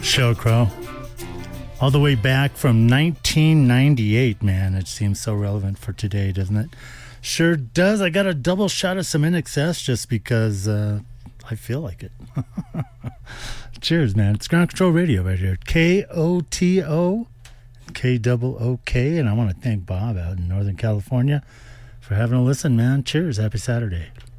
Sheryl Crow. All the way back from 1998, man. It seems so relevant for today, doesn't it? Sure does. I got a double shot of some NXS just because I feel like it. Cheers, man. It's Ground Control Radio right here. KOTO, KOOK. And I want to thank Bob out in Northern California for having a listen, man. Cheers. Happy Saturday.